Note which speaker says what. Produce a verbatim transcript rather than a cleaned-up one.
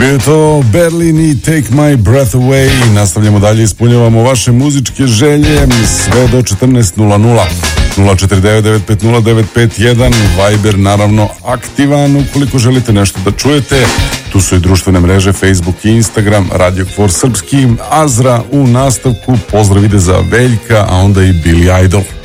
Speaker 1: Bio je to Berlin i Take My Breath Away. Nastavljamo dalje, ispunjavamo vaše muzičke želje sve do četrnaest nula nula. nula četiri devet devet pet nula devet pet jedan, Viber naravno aktivan ukoliko želite nešto da čujete. Tu su i društvene mreže Facebook i Instagram, Radio Kfor Srpski, Azra u nastavku, pozdrav ide za Veljka, a onda i Billy Idol.